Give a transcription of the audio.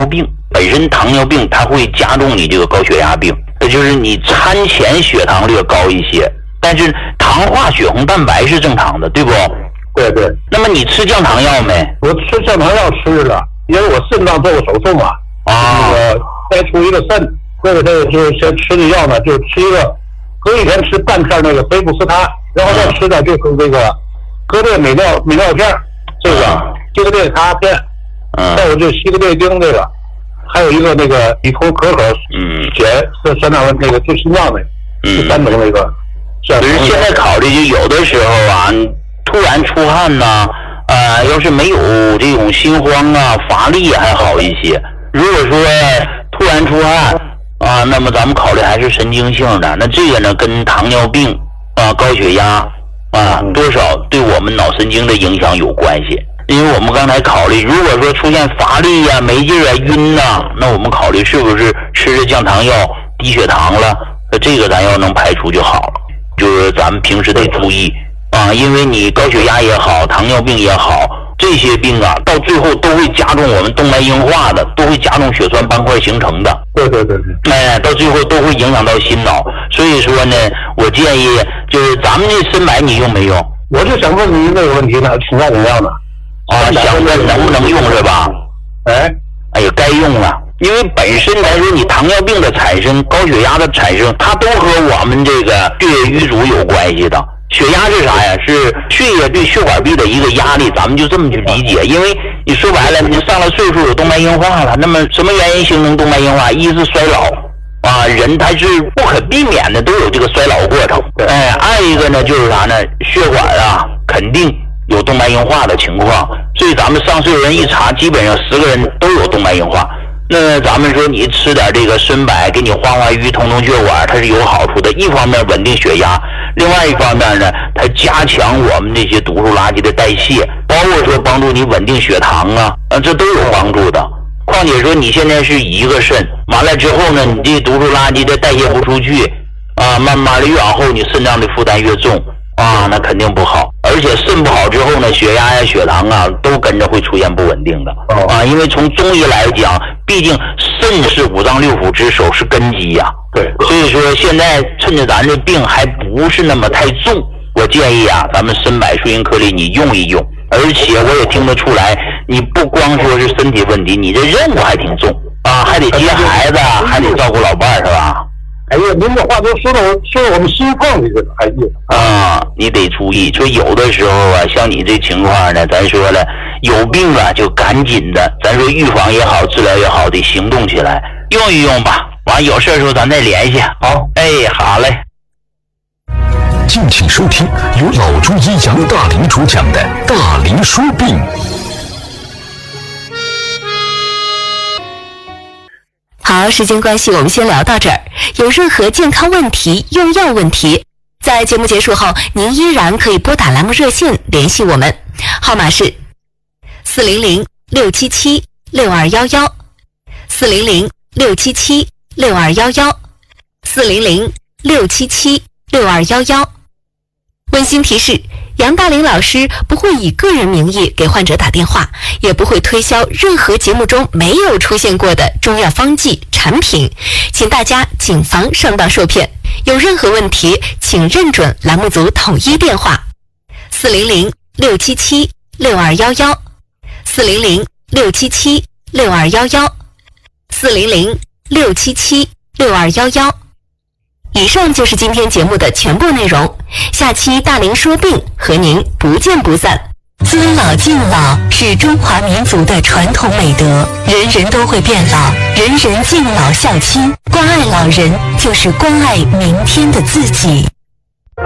病。本身糖尿病它会加重你这个高血压病，也就是你餐前血糖略高一些，但是糖化血红蛋白是正常的，对不？ 对对。 那么你吃降糖药没？ 我吃降糖药吃了，因为我肾脏做过手术嘛。那个摘出一个肾，那个就是先吃的药呢，就吃一个，隔一天吃半片那个菲布斯他，然后再吃的就是这个哥列美尿片，这个西格列他片，还有就西格列丁这个。还有一个那个乙酮可可血酸钠那个治心脏的，第3种那个。 只是现在考虑，就有的时候啊，突然出汗呐，要是没有这种心慌啊、乏力还好一些。如果说突然出汗啊，那么咱们考虑还是神经性的。那这个呢，跟糖尿病啊、高血压啊，多少对我们脑神经的影响有关系。因为我们刚才考虑，如果说出现乏力呀、没劲啊、晕呐，那我们考虑是不是吃着降糖药低血糖了？这个咱要能排除就好了。就是咱们平时得注意啊，因为你高血压也好，糖尿病也好，这些病啊，到最后都会加重我们动脉硬化的，都会加重血栓斑块形成的。 对。 到最后都会影响到心脑。所以说呢，我建议就是咱们这深白你用没用？ 我就想问您这个问题呢，请教怎样的？ 想问能不能用是吧？哎呀，该用了。因为本身来说，你糖尿病的产生、高血压的产生，它都和我们这个血液瘀阻有关系的。血压是啥呀？是血液对血管壁的一个压力，咱们就这么去理解。因为你说白了，你上了岁数有动脉硬化了，那么什么原因形成动脉硬化？一是衰老啊，人他是不可避免的都有这个衰老过程。二一个呢就是啥呢？血管啊，肯定有动脉硬化的情况，所以咱们上岁数人一查，基本上10个人都有动脉硬化。那咱们说你吃点这个参柏，给你化瘀通血管，它是有好处的。一方面稳定血压，另外一方面呢，它加强我们这些毒素垃圾的代谢，包括说帮助你稳定血糖啊，这都有帮助的。况且说你现在是一个肾，完了之后呢，你这毒素垃圾的代谢不出去啊，慢慢的越往后你肾脏的负担越重啊，那肯定不好。而且肾不好之后呢，血压呀、血糖啊都跟着会出现不稳定的啊。因为从中医来讲，毕竟肾是五脏六腑之首，是根基呀。 对， 所以说现在趁着咱这病还不是那么太重，我建议啊，咱们参柏顺应颗粒你用一用。而且我也听得出来，你不光说是身体问题，你这任务还挺重啊，还得接孩子，还得照顾老伴儿，是吧？ 哎呀，您这话都说到我们心脏里去了，哎呀！ 啊，你得注意，说有的时候啊，像你这情况呢，咱说了，有病啊就赶紧的，咱说预防也好，治疗也好，得行动起来，用一用吧。完有事的时候咱再联系。 好， 好嘞。 敬请收听由老中医杨大林主讲的《大林说病》。 好，时间关系，我们先聊到这儿。有任何健康问题、用药问题，在节目结束后，您依然可以拨打栏目热线联系我们，号码是400-677-6211 400-677-6211 400-677-6211。温馨提示，杨大林老师不会以个人名义给患者打电话，也不会推销任何节目中没有出现过的中药方剂产品，请大家谨防上当受骗。有任何问题，请认准栏目组统一电话400-677-6211 400-677-6211 400-677-6211。以上就是今天节目的全部内容，下期大林说病和您不见不散。尊老敬老是中华民族的传统美德，人人都会变老，人人敬老孝亲，关爱老人就是关爱明天的自己。